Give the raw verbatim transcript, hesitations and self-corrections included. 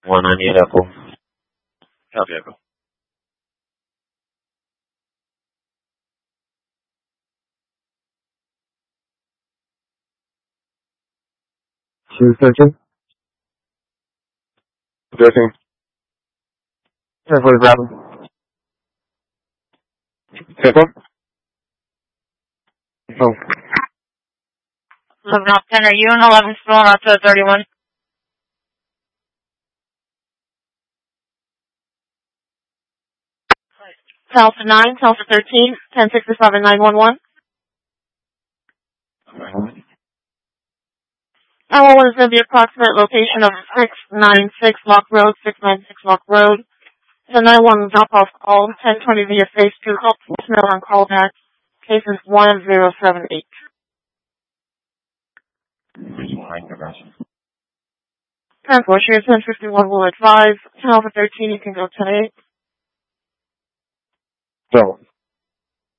One on Echo. Copy Echo. Two thirteen. Thirteen. Ten for the Bravo. Ten four. Oh. Look, now, ten, are you and eleven still on out to thirty-one? Alpha nine, Alpha thirteen, ten sixty-seven, nine one one. nine one one is going to be approximate location of six nine six Lock Road, six nine six Lock Road. The nine one one drop-off call, ten twenty via phase two, help voicemail on callback. Case is one zero seven eight. ten four, Share ten fifty-one will advise. ten Alpha thirteen, you can go ten eight. So.